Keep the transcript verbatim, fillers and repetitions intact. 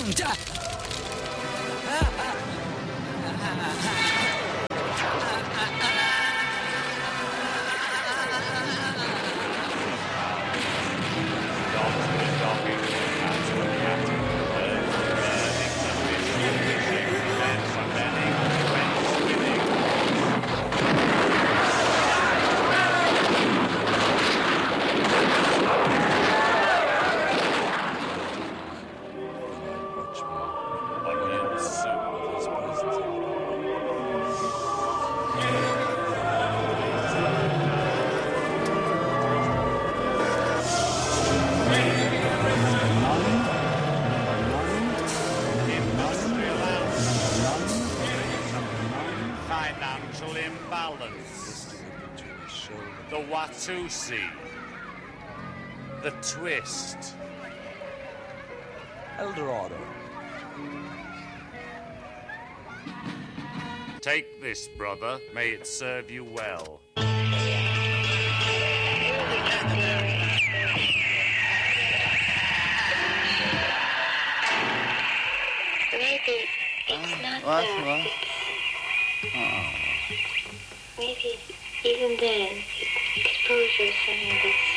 Financial imbalance. The Watusi. The twist. Eldorado. Take this, brother. May it serve you well. Maybe it's not What? that. What? Maybe even then, exposure is something that's